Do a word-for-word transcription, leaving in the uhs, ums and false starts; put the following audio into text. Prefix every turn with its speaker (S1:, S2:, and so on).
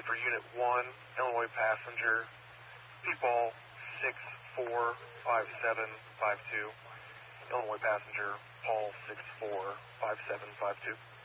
S1: for Unit one, Illinois passenger, Peatball six four five seven five two. Illinois passenger, Paul six four five seven five two.